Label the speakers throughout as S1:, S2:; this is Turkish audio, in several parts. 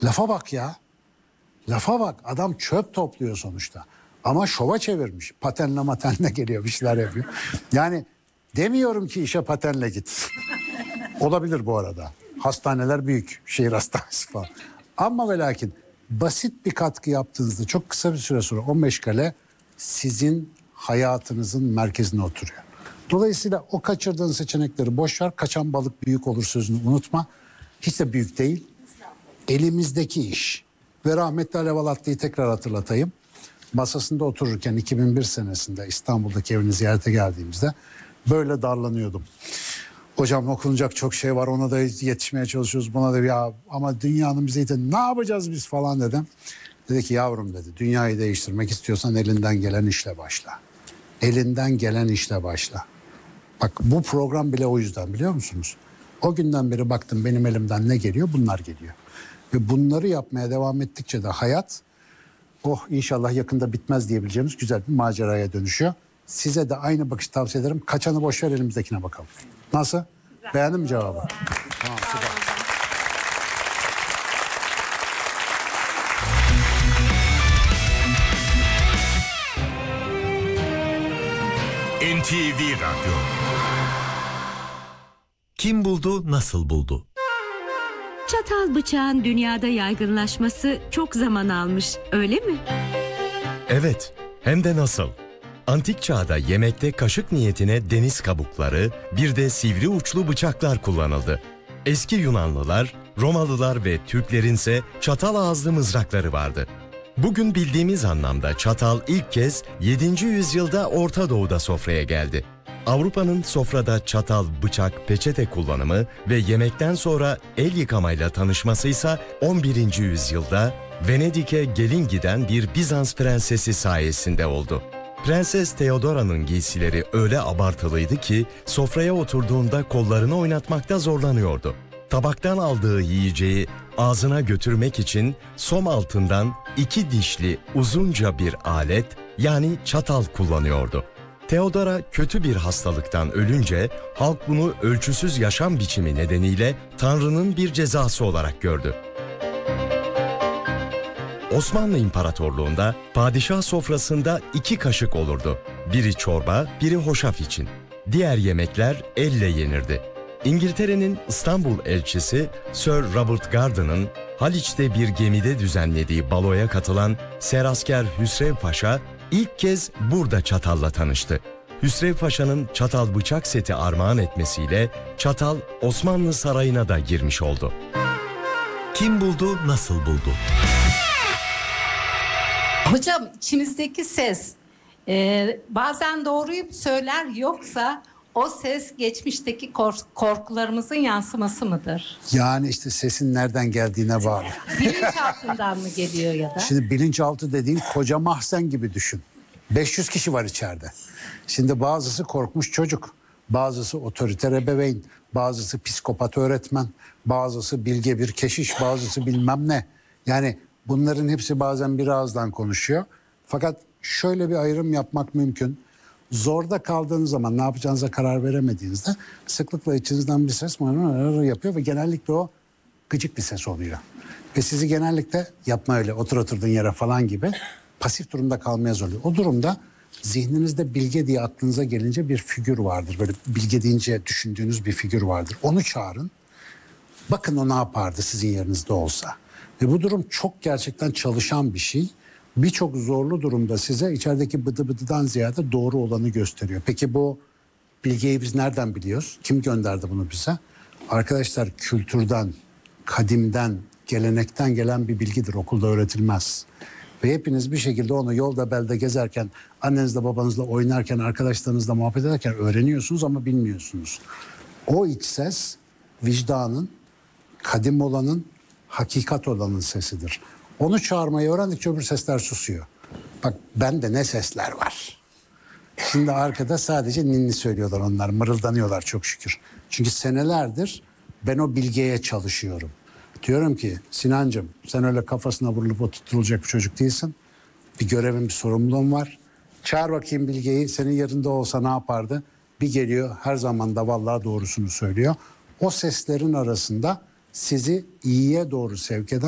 S1: Lafa bak ya. Lafa bak. Adam çöp topluyor sonuçta. Ama şova çevirmiş. Patenle matenle geliyor, bir şeyler yapıyor. Yani demiyorum ki işe patenle git. Olabilir bu arada. Hastaneler büyük. Şehir hastanesi falan. Ama ve lakin basit bir katkı yaptığınızda çok kısa bir süre sonra o meşgale sizin hayatınızın merkezine oturuyor. Dolayısıyla o kaçırdığın seçenekleri boş ver. Kaçan balık büyük olur sözünü unutma. Hiç de büyük değil. Elimizdeki iş. Ve rahmetli Alev Alatlı'yı tekrar hatırlatayım. Masasında otururken 2001 senesinde İstanbul'daki evini ziyarete geldiğimizde böyle darlanıyordum. Hocam okunacak çok şey var, ona da yetişmeye çalışıyoruz, buna da ya ama dünyanın bize ne yapacağız biz falan dedim. Dedi ki yavrum dedi, dünyayı değiştirmek istiyorsan elinden gelen işle başla. Elinden gelen işle başla. Bak bu program bile o yüzden, biliyor musunuz? O günden beri baktım benim elimden ne geliyor, bunlar geliyor. Ve bunları yapmaya devam ettikçe de hayat inşallah yakında bitmez diyebileceğimiz güzel bir maceraya dönüşüyor. Size de aynı bakışı tavsiye ederim. Kaçanı boş ver, elimizdekine bakalım. Nasıl? Güzel. Beğendin mi cevabı? Tamam, süper.
S2: NTV Radyo.
S3: Kim buldu, nasıl buldu?
S4: Çatal bıçağın dünyada yaygınlaşması çok zaman almış, öyle mi?
S3: Evet, hem de nasıl? Antik çağda yemekte kaşık niyetine deniz kabukları, bir de sivri uçlu bıçaklar kullanıldı. Eski Yunanlılar, Romalılar ve Türklerinse çatal ağızlı mızrakları vardı. Bugün bildiğimiz anlamda çatal ilk kez 7. yüzyılda Orta Doğu'da sofraya geldi. Avrupa'nın sofrada çatal, bıçak, peçete kullanımı ve yemekten sonra el yıkamayla tanışması ise 11. yüzyılda Venedik'e gelin giden bir Bizans prensesi sayesinde oldu. Prenses Theodora'nın giysileri öyle abartılıydı ki sofraya oturduğunda kollarını oynatmakta zorlanıyordu. Tabaktan aldığı yiyeceği ağzına götürmek için som altından 2 dişli uzunca bir alet, yani çatal kullanıyordu. Theodora kötü bir hastalıktan ölünce halk bunu ölçüsüz yaşam biçimi nedeniyle Tanrı'nın bir cezası olarak gördü. Osmanlı İmparatorluğu'nda padişah sofrasında 2 kaşık olurdu. Biri çorba, biri hoşaf için. Diğer yemekler elle yenirdi. İngiltere'nin İstanbul elçisi Sir Robert Garden'ın Haliç'te bir gemide düzenlediği baloya katılan Serasker Hüsrev Paşa ilk kez burada çatalla tanıştı. Hüsrev Paşa'nın çatal bıçak seti armağan etmesiyle çatal Osmanlı sarayına da girmiş oldu. Kim buldu, nasıl buldu?
S5: Hocam, içimizdeki ses bazen doğruyu söyler, yoksa o ses geçmişteki korkularımızın yansıması mıdır?
S1: Yani işte sesin nereden geldiğine bağlı.
S5: Bilinçaltından mı geliyor ya da?
S1: Şimdi bilinçaltı dediğin koca mahzen gibi düşün. 500 kişi var içeride. Şimdi bazısı korkmuş çocuk, bazısı otoriter ebeveyn, bazısı psikopat öğretmen, bazısı bilge bir keşiş, bazısı bilmem ne. Yani bunların hepsi bazen bir ağızdan konuşuyor. Fakat şöyle bir ayrım yapmak mümkün. Zorda kaldığınız zaman, ne yapacağınıza karar veremediğinizde sıklıkla içinizden bir ses yapıyor ve genellikle o gıcık bir ses oluyor. Ve sizi genellikle yapma öyle, oturduğun yere falan gibi pasif durumda kalmaya zorluyor. O durumda zihninizde bilge diye aklınıza gelince bir figür vardır. Böyle bilge deyince düşündüğünüz bir figür vardır. Onu çağırın. Bakın o ne yapardı sizin yerinizde olsa. Ve bu durum çok gerçekten çalışan bir şey. Birçok zorlu durumda size içerideki bıdı bıdıdan ziyade doğru olanı gösteriyor. Peki bu bilgiyi biz nereden biliyoruz? Kim gönderdi bunu bize? Arkadaşlar, kültürden, kadimden, gelenekten gelen bir bilgidir. Okulda öğretilmez. Ve hepiniz bir şekilde onu yolda belde gezerken, annenizle babanızla oynarken, arkadaşlarınızla muhabbet ederken öğreniyorsunuz ama bilmiyorsunuz. O iç ses vicdanın, kadim olanın, hakikat olanın sesidir. Onu çağırmayı öğrendikçe öbür sesler susuyor. Bak bende ne sesler var. Şimdi arkada sadece ninni söylüyorlar onlar, mırıldanıyorlar çok şükür. Çünkü senelerdir ben o bilgeye çalışıyorum. Diyorum ki Sinancığım, sen öyle kafasına vurulup oturtulacak bir çocuk değilsin. Bir görevin, bir sorumluluğun var. Çağır bakayım bilgeyi, senin yerinde olsa ne yapardı? Bir geliyor, her zaman da vallahi doğrusunu söylüyor. O seslerin arasında sizi iyiye doğru sevk eden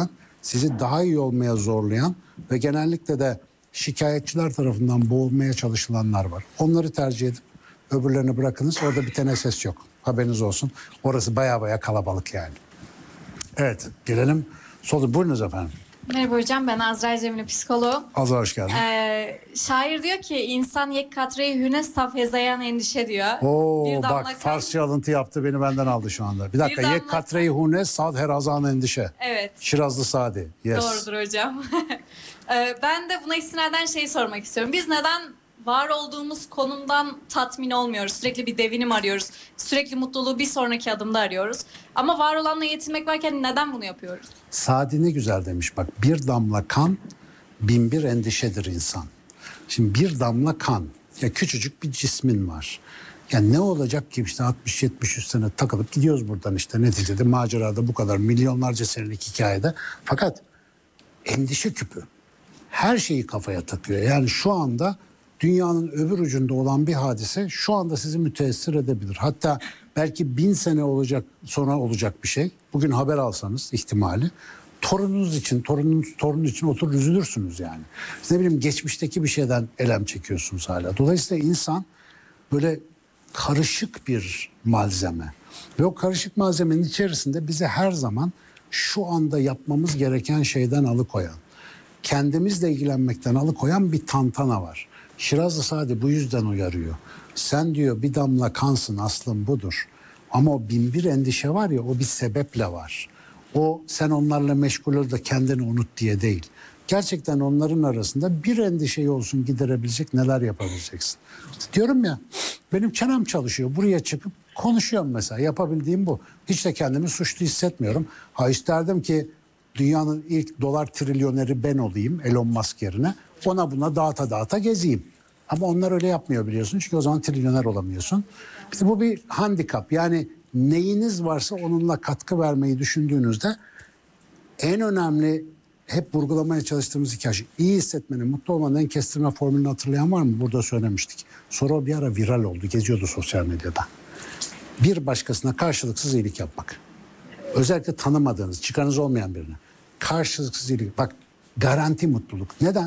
S1: sizi daha iyi olmaya zorlayan ve genellikle de şikayetçiler tarafından boğulmaya çalışılanlar var. Onları tercih edin. Öbürlerini bırakınız. Orada bitene ses yok. Haberiniz olsun. Orası baya kalabalık yani. Evet, gelelim. Buyurunuz efendim.
S2: Merhaba hocam, ben Azra Cemile, psikoloğum.
S1: Azra hoş geldin.
S2: Şair diyor ki, insan yek katreyi hüne saf hezeyan endişe diyor.
S1: Oo,
S2: Bir damla
S1: bak
S2: kan-
S1: Farsça alıntı yaptı, beni benden aldı şu anda. Bir dakika,
S2: Bir damla
S1: yek katreyi hune sad her azan endişe.
S2: Evet,
S1: Şirazlı Sadi. Yes.
S2: doğrudur hocam. Ben de buna istinaden şeyi sormak istiyorum. Biz neden var olduğumuz konumdan tatmin olmuyoruz? Sürekli bir devinim arıyoruz. Sürekli mutluluğu bir sonraki adımda arıyoruz. Ama var olanla yetinmek varken neden bunu yapıyoruz?
S1: Sadi ne güzel demiş bak, bir damla kan bin bir endişedir insan. Şimdi bir damla kan, ya küçücük bir cismin var. Yani ne olacak ki işte 60-70 sene takılıp gidiyoruz buradan işte neticede macerada bu kadar milyonlarca senelik hikayede. Fakat endişe küpü her şeyi kafaya takıyor. Yani şu anda dünyanın öbür ucunda olan bir hadise şu anda sizi müteessir edebilir. Hatta belki 1000 sene sonra olacak bir şey. Bugün haber alsanız ihtimali. Torununuz için, torunun için oturur üzülürsünüz yani. İşte ne bileyim geçmişteki bir şeyden elem çekiyorsunuz hala. Dolayısıyla insan böyle karışık bir malzeme. Ve o karışık malzemenin içerisinde bizi her zaman şu anda yapmamız gereken şeyden alıkoyan, kendimizle ilgilenmekten alıkoyan bir tantana var. Şirazlı Sadi bu yüzden uyarıyor. Sen diyor bir damla kansın, aslın budur. Ama o bin bir endişe var ya, o bir sebeple var. O sen onlarla meşgul ol da kendini unut diye değil. Gerçekten onların arasında bir endişeyi olsun giderebilecek neler yapabileceksin. İşte diyorum ya, benim çenem çalışıyor. Buraya çıkıp konuşuyorum mesela. Yapabildiğim bu. Hiç de kendimi suçlu hissetmiyorum. Ha, isterdim ki dünyanın ilk dolar trilyoneri ben olayım Elon Musk yerine. Ona buna dağıta gezeyim. Ama onlar öyle yapmıyor biliyorsun. Çünkü o zaman trilyoner olamıyorsun. İşte bu bir handikap. Yani neyiniz varsa onunla katkı vermeyi düşündüğünüzde en önemli, hep vurgulamaya çalıştığımız hikaye, iyi hissetmenin, mutlu olmanın en kestirme formülünü hatırlayan var mı? Burada söylemiştik. Sonra o bir ara viral oldu. Geziyordu sosyal medyada. Bir başkasına karşılıksız iyilik yapmak. Özellikle tanımadığınız, çıkarınız olmayan birine. Karşılıksız iyilik. Bak, garanti mutluluk. Neden?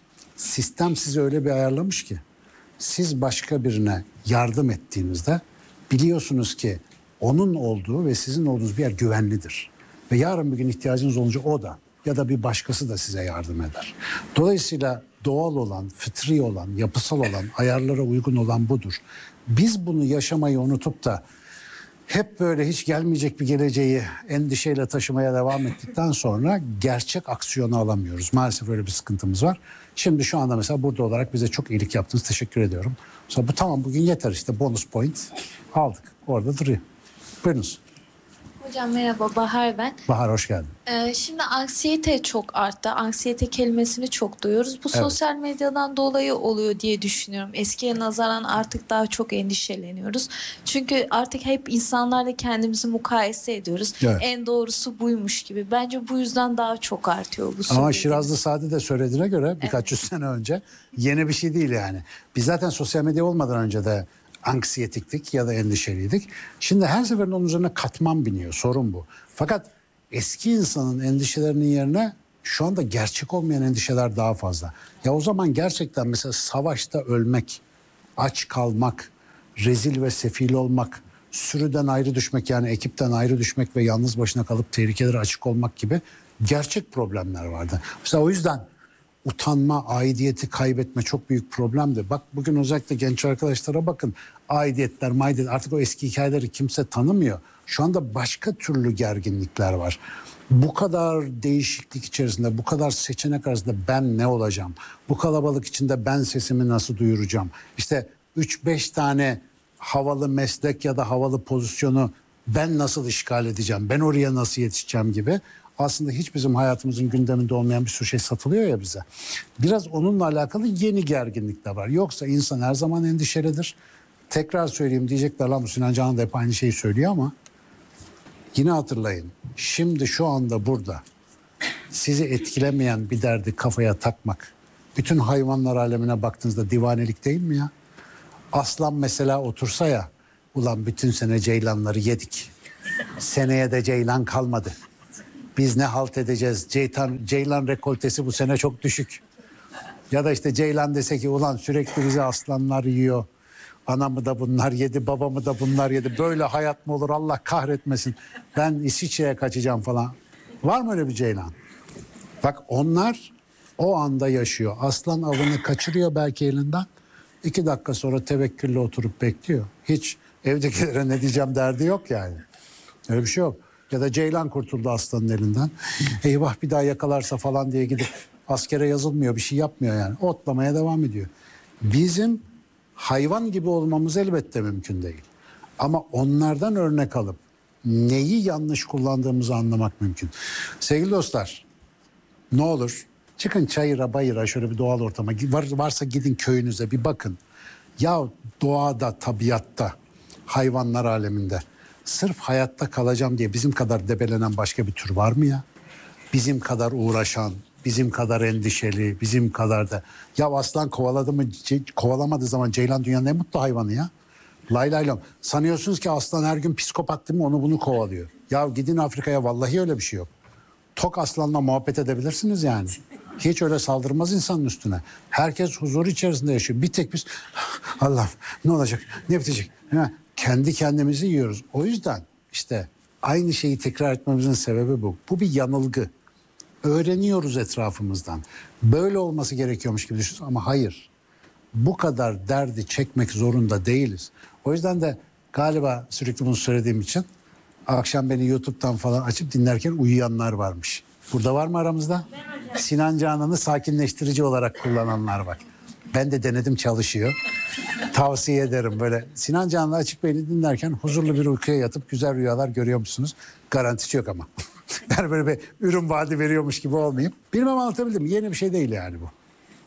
S1: Sistem sizi öyle bir ayarlamış ki siz başka birine yardım ettiğinizde biliyorsunuz ki onun olduğu ve sizin olduğunuz bir yer güvenlidir. Ve yarın bir gün ihtiyacınız olunca o da ya da bir başkası da size yardım eder. Dolayısıyla doğal olan, fıtri olan, yapısal olan, ayarlara uygun olan budur. Biz bunu yaşamayı unutup da hep böyle hiç gelmeyecek bir geleceği endişeyle taşımaya devam ettikten sonra gerçek aksiyonu alamıyoruz. Maalesef öyle bir sıkıntımız var. Şimdi şu anda mesela burada olarak bize çok iyilik yaptınız. Teşekkür ediyorum. Mesela bu tamam, bugün yeter işte, bonus point aldık. Orada duruyor. Buyurunuz.
S6: Hocam merhaba, Bahar ben.
S1: Bahar hoş geldin.
S6: Şimdi anksiyete çok arttı. Anksiyete kelimesini çok duyuyoruz. Bu sosyal medyadan dolayı oluyor diye düşünüyorum. Eskiye nazaran artık daha çok endişeleniyoruz. Çünkü artık hep insanlarla kendimizi mukayese ediyoruz.
S1: Evet.
S6: En doğrusu buymuş gibi. Bence bu yüzden daha çok artıyor bu
S1: Ama
S6: söylediğiniz.
S1: Şirazlı Sadi de söylediğine göre birkaç yüz sene önce yeni bir şey değil yani. Biz zaten sosyal medya olmadan önce de anksiyetiktik ya da endişeliydik. Şimdi her seferinde onun üzerine katman biniyor. Sorun bu. Fakat eski insanın endişelerinin yerine şu anda gerçek olmayan endişeler daha fazla. Ya o zaman gerçekten mesela savaşta ölmek, aç kalmak, rezil ve sefil olmak, sürüden ayrı düşmek, yani ekipten ayrı düşmek ve yalnız başına kalıp tehlikelere açık olmak gibi gerçek problemler vardı. Mesela o yüzden utanma, aidiyeti kaybetme çok büyük problemdi. Bak bugün özellikle genç arkadaşlara bakın. Aidiyetler, maidiyet, artık o eski hikayeleri kimse tanımıyor. Şu anda başka türlü gerginlikler var. Bu kadar değişiklik içerisinde, bu kadar seçenek arasında ben ne olacağım? Bu kalabalık içinde ben sesimi nasıl duyuracağım? İşte 3-5 tane havalı meslek ya da havalı pozisyonu ben nasıl işgal edeceğim? Ben oraya nasıl yetişeceğim gibi. Aslında hiç bizim hayatımızın gündeminde olmayan bir sürü şey satılıyor ya bize. Biraz onunla alakalı yeni gerginlik de var. Yoksa insan her zaman endişelidir. Tekrar söyleyeyim, diyecekler lan bu Sinan Canan da hep aynı şeyi söylüyor ama yine hatırlayın. Şimdi şu anda burada sizi etkilemeyen bir derdi kafaya takmak, bütün hayvanlar alemine baktığınızda divanelik değil mi ya? Aslan mesela otursa ya, ulan bütün sene ceylanları yedik. Seneye de ceylan kalmadı. Biz ne halt edeceğiz? Ceylan rekoltesi bu sene çok düşük. Ya da işte Ceylan dese ki ulan sürekli bizi aslanlar yiyor. Anamı da bunlar yedi, babamı da bunlar yedi. Böyle hayat mı olur, Allah kahretmesin. Ben İsviçre'ye kaçacağım falan. Var mı öyle bir Ceylan? Bak onlar o anda yaşıyor. Aslan avını kaçırıyor belki elinden. 2 dakika sonra tevekkülle oturup bekliyor. Hiç evdekilere ne diyeceğim derdi yok yani. Öyle bir şey yok. Ya da Ceylan kurtuldu aslanın elinden. Eyvah bir daha yakalarsa falan diye gidip askere yazılmıyor, bir şey yapmıyor yani. Otlamaya devam ediyor. Bizim hayvan gibi olmamız elbette mümkün değil. Ama onlardan örnek alıp neyi yanlış kullandığımızı anlamak mümkün. Sevgili dostlar, ne olur çıkın çayıra bayıra şöyle bir doğal ortama. Varsa gidin köyünüze bir bakın. Ya doğada, tabiatta, hayvanlar aleminde sırf hayatta kalacağım diye bizim kadar debelenen başka bir tür var mı ya? Bizim kadar uğraşan, bizim kadar endişeli, bizim kadar da... Ya aslan kovaladı mı, kovalamadığı zaman ceylan dünyanın en mutlu hayvanı ya. Lay lay lom. Sanıyorsunuz ki aslan her gün psikopat değil mi? Onu bunu kovalıyor. Ya gidin Afrika'ya, vallahi öyle bir şey yok. Tok aslanla muhabbet edebilirsiniz yani. Hiç öyle saldırmaz insanın üstüne. Herkes huzur içerisinde yaşıyor. Bir tek biz Allah'ım ne olacak, ne bitecek? Ha, kendi kendimizi yiyoruz. O yüzden işte aynı şeyi tekrar etmemizin sebebi bu. Bu bir yanılgı. Öğreniyoruz etrafımızdan. Böyle olması gerekiyormuş gibi düşünüyoruz ama hayır. Bu kadar derdi çekmek zorunda değiliz. O yüzden de galiba sürekli bunu söylediğim için akşam beni YouTube'dan falan açıp dinlerken uyuyanlar varmış. Burada var mı aramızda? Sinan Canan'ı sakinleştirici olarak kullananlar var. Ben de denedim, çalışıyor. Tavsiye ederim böyle. Sinan Canan'la açık beni dinlerken huzurlu bir uykuya yatıp güzel rüyalar görüyor musunuz? Garantisi yok ama. Yani böyle bir ürün vaadi veriyormuş gibi olmayayım. Bilmem anlatabildim mi? Yeni bir şey değil yani bu.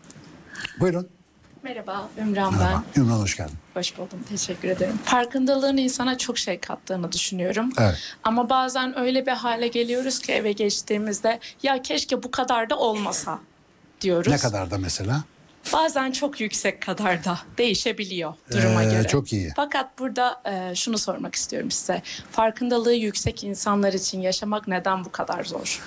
S1: Buyurun.
S7: Merhaba, Ümran
S1: Merhaba.
S7: ben.
S1: Ümran hoş geldin.
S7: Hoş buldum, teşekkür ederim. Farkındalığın insana çok şey kattığını düşünüyorum.
S1: Evet.
S7: Ama bazen öyle bir hale geliyoruz ki eve geçtiğimizde ya keşke bu kadar da olmasa diyoruz.
S1: Ne kadar da mesela?
S7: Bazen çok yüksek kadar da değişebiliyor duruma göre.
S1: Çok iyi.
S7: Fakat burada şunu sormak istiyorum size. Farkındalığı yüksek insanlar için yaşamak neden bu kadar zor?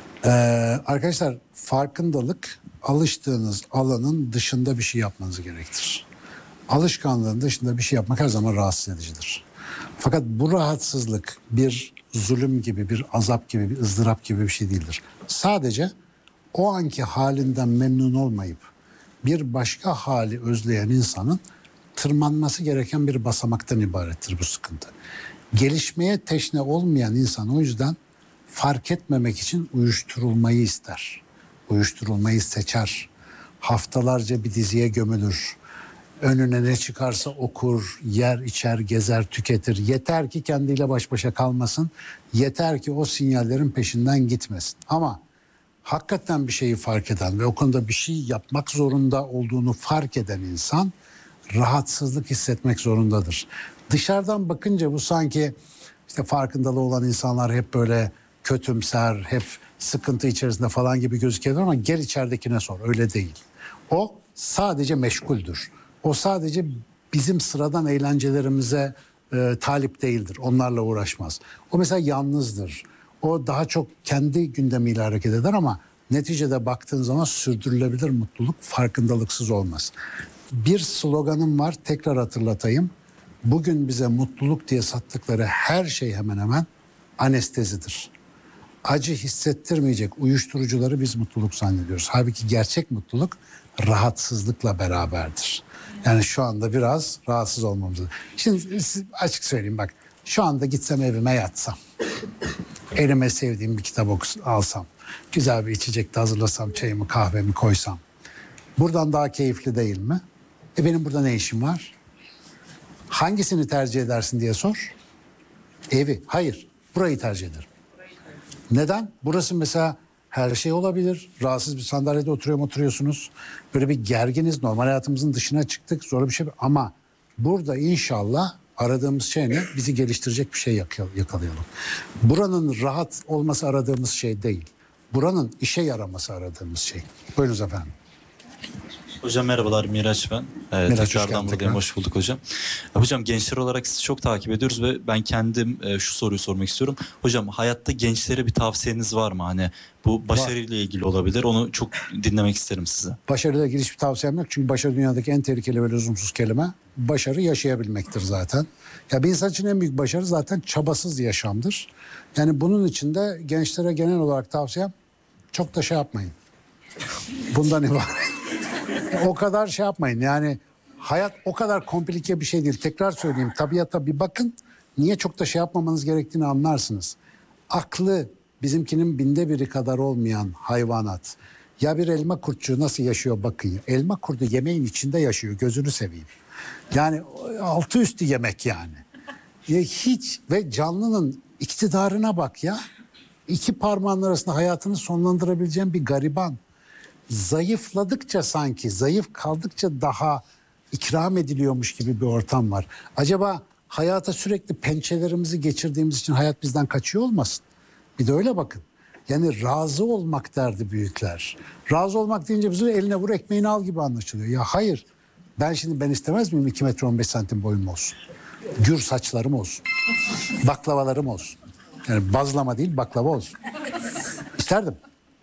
S1: Arkadaşlar farkındalık alıştığınız alanın dışında bir şey yapmanızı gerektirir. Alışkanlığın dışında bir şey yapmak her zaman rahatsız edicidir. Fakat bu rahatsızlık bir zulüm gibi, bir azap gibi, bir ızdırap gibi bir şey değildir. Sadece o anki halinden memnun olmayıp bir başka hali özleyen insanın tırmanması gereken bir basamaktan ibarettir bu sıkıntı. Gelişmeye teşne olmayan insan o yüzden fark etmemek için uyuşturulmayı ister. Uyuşturulmayı seçer. Haftalarca bir diziye gömülür. Önüne ne çıkarsa okur, yer, içer, gezer, tüketir. Yeter ki kendiyle baş başa kalmasın. Yeter ki o sinyallerin peşinden gitmesin. Ama hakikaten bir şeyi fark eden ve o konuda bir şey yapmak zorunda olduğunu fark eden insan rahatsızlık hissetmek zorundadır. Dışarıdan bakınca bu sanki işte farkındalığı olan insanlar hep böyle kötümser, hep sıkıntı içerisinde falan gibi gözüküyor ama gel içeridekine sor, öyle değil. O sadece meşguldür. O sadece bizim sıradan eğlencelerimize talip değildir. Onlarla uğraşmaz. O mesela yalnızdır. O daha çok kendi gündemiyle hareket eder ama neticede baktığın zaman sürdürülebilir mutluluk farkındalıksız olmaz. Bir sloganım var, tekrar hatırlatayım. Bugün bize mutluluk diye sattıkları her şey hemen hemen anestezidir. Acı hissettirmeyecek uyuşturucuları biz mutluluk zannediyoruz. Halbuki gerçek mutluluk rahatsızlıkla beraberdir. Yani şu anda biraz rahatsız olmamız. Şimdi açık söyleyeyim bak. Şu anda gitsem evime yatsam. Elime sevdiğim bir kitap alsam. Güzel bir içecek de hazırlasam, çayımı kahvemi koysam. Buradan daha keyifli değil mi? Benim burada ne işim var? Hangisini tercih edersin diye sor. Evi. Hayır. Burayı tercih ederim. Neden? Burası mesela her şey olabilir. Rahatsız bir sandalyede oturuyorsunuz. Böyle bir gerginiz. Normal hayatımızın dışına çıktık. Zor bir şey. Ama burada inşallah aradığımız şey ne? Bizi geliştirecek bir şey yakalayalım. Buranın rahat olması aradığımız şey değil. Buranın işe yaraması aradığımız şey. Buyurunuz efendim.
S8: Hocam merhabalar, Miraç ben.
S1: Miraç, hoş
S8: Tekrardan
S1: geldin
S8: buradayım,
S1: tekrar.
S8: hoş bulduk hocam. Hocam gençler olarak sizi çok takip ediyoruz ve ben kendim şu soruyu sormak istiyorum. Hocam hayatta gençlere bir tavsiyeniz var mı? Hani bu başarıyla ilgili olabilir, onu çok dinlemek isterim size.
S1: Başarıyla ilgili hiçbir tavsiyem yok. Çünkü başarı dünyadaki en tehlikeli ve lüzumsuz kelime. Başarı yaşayabilmektir zaten. Ya bir insan için en büyük başarı zaten çabasız yaşamdır. Yani bunun için de gençlere genel olarak tavsiyem çok da şey yapmayın. Bundan ibaret. O kadar şey yapmayın. Yani hayat o kadar komplike bir şey değil. Tekrar söyleyeyim, tabiata bir bakın. Niye çok da şey yapmamanız gerektiğini anlarsınız. Aklı bizimkinin 1/1000 kadar olmayan hayvanat. Ya bir elma kurtçuğu nasıl yaşıyor bakın ya. Elma kurdu yemeğin içinde yaşıyor, gözünü seveyim. Yani altı üstü yemek yani. Ya hiç ve canlının iktidarına bak ya. 2 parmağın arasında hayatını sonlandırabileceğin bir gariban. Zayıfladıkça sanki, zayıf kaldıkça daha ikram ediliyormuş gibi bir ortam var. Acaba hayata sürekli pençelerimizi geçirdiğimiz için hayat bizden kaçıyor olmasın? Bir de öyle bakın. Yani razı olmak derdi büyükler. Razı olmak deyince bize eline vur ekmeğini al gibi anlaşılıyor. Ya hayır. Ben istemez miyim 2 metre 15 santim boyum olsun? Gür saçlarım olsun. Baklavalarım olsun. Yani bazlama değil baklava olsun. İsterdim.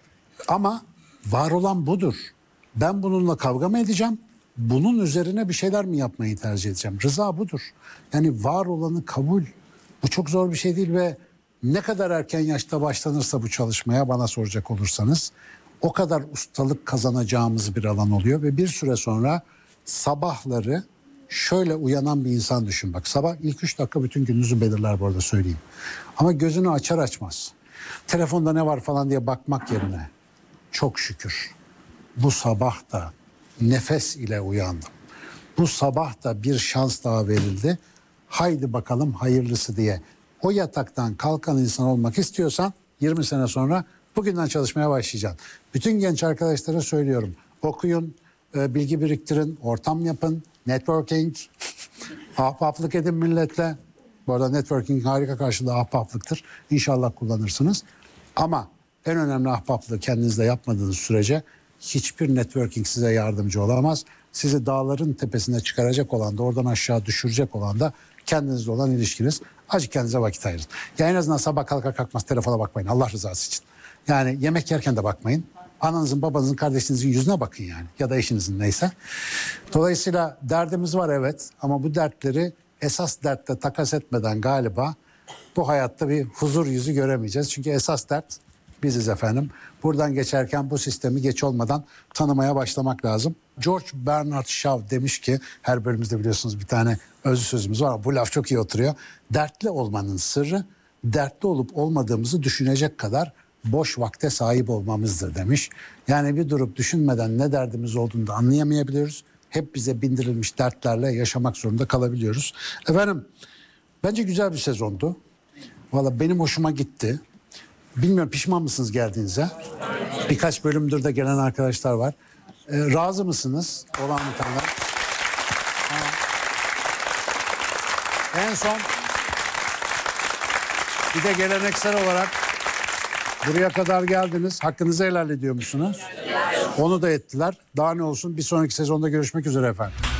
S1: Ama var olan budur. Ben bununla kavga mı edeceğim? Bunun üzerine bir şeyler mi yapmayı tercih edeceğim? Rıza budur. Yani var olanı kabul. Bu çok zor bir şey değil ve ne kadar erken yaşta başlanırsa bu çalışmaya bana soracak olursanız o kadar ustalık kazanacağımız bir alan oluyor ve bir süre sonra sabahları şöyle uyanan bir insan düşün. Bak sabah ilk 3 dakika bütün gününüzü belirler bu arada söyleyeyim. Ama gözünü açar açmaz telefonda ne var falan diye bakmak yerine çok şükür bu sabah da nefes ile uyandım. Bu sabah da bir şans daha verildi. Haydi bakalım hayırlısı diye. O yataktan kalkan insan olmak istiyorsan 20 sene sonra bugünden çalışmaya başlayacaksın. Bütün genç arkadaşlara söylüyorum. Okuyun, bilgi biriktirin, ortam yapın, networking, ahbaplık edin milletle. Bu arada networking harika karşılığı ahbaplıktır. İnşallah kullanırsınız. Ama en önemli ahbaplığı kendinizde yapmadığınız sürece hiçbir networking size yardımcı olamaz. Sizi dağların tepesine çıkaracak olan da oradan aşağı düşürecek olan da kendinizle olan ilişkiniz. Azıcık kendinize vakit ayırın. Ya en azından sabah kalkar kalkmaz telefona bakmayın Allah rızası için. Yani yemek yerken de bakmayın. Ananızın, babanızın, kardeşinizin yüzüne bakın yani. Ya da eşinizin neyse. Dolayısıyla derdimiz var evet. Ama bu dertleri esas dertle takas etmeden galiba bu hayatta bir huzur yüzü göremeyeceğiz. Çünkü esas dert biziz efendim. Buradan geçerken bu sistemi geç olmadan tanımaya başlamak lazım. George Bernard Shaw demiş ki, her bölümümüzde biliyorsunuz bir tane özlü sözümüz var ama bu laf çok iyi oturuyor. Dertli olmanın sırrı dertli olup olmadığımızı düşünecek kadar boş vakte sahip olmamızdır demiş. Yani bir durup düşünmeden ne derdimiz olduğunu da anlayamayabiliyoruz. Hep bize bindirilmiş dertlerle yaşamak zorunda kalabiliyoruz. Efendim bence güzel bir sezondu. Valla benim hoşuma gitti. Bilmiyorum pişman mısınız geldiğinize? Birkaç bölümdür de gelen arkadaşlar var. Razı mısınız? Olan bir tane. En son bir de geleneksel olarak buraya kadar geldiniz. Hakkınızı helal ediyor musunuz? Onu da ettiler. Daha ne olsun, bir sonraki sezonda görüşmek üzere efendim.